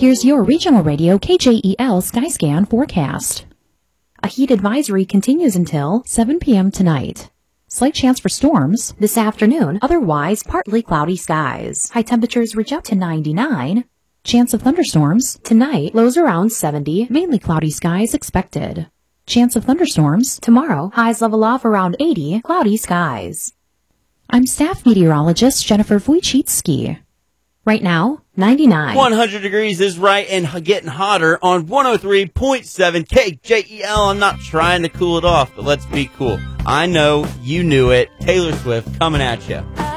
Here's your regional radio KJEL Skyscan forecast. A heat advisory continues until 7 p.m. tonight. Slight chance for storms this afternoon, otherwise partly cloudy skies. High temperatures reach up to 99. Chance of thunderstorms tonight, lows around 70, mainly cloudy skies expected. Chance of thunderstorms tomorrow, highs level off around 80, cloudy skies. I'm staff meteorologist Jennifer Wojcicki. Right now, 99. 100 degrees is right and getting hotter on 103.7 KJEL. I'm not trying to cool it off, but let's be cool. I know you knew it. Taylor Swift coming at you.